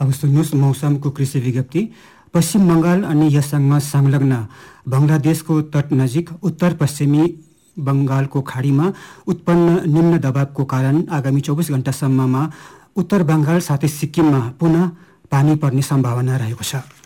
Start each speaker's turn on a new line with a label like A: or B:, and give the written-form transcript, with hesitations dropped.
A: अब सुन्नुहोस् मौसमको कृषि विज्ञप्ति। पश्चिम बङ्गाल अनि यससँग संलग्न बङ्गलादेशको तट नजिक उत्तर पश्चिमी बङ्गालको खाडीमा उत्पन्न निम्न दबावको कारण आगामी 24 घण्टासम्ममा उत्तर बङ्गाल साथै सिक्किममा पुनः पानी पर्ने सम्भावना रहेको छ।